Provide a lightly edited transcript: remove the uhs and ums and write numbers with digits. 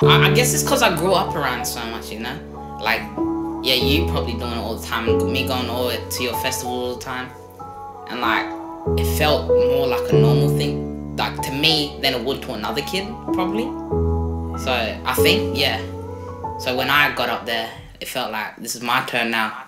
I guess it's because I grew up around so much, you know? Like, yeah, you probably doing it all the time, me going over to your festival all the time. And like, it felt more like a normal thing, like to me, than it would to another kid, probably. So I think, yeah. So when I got up there, it felt like, this is my turn now.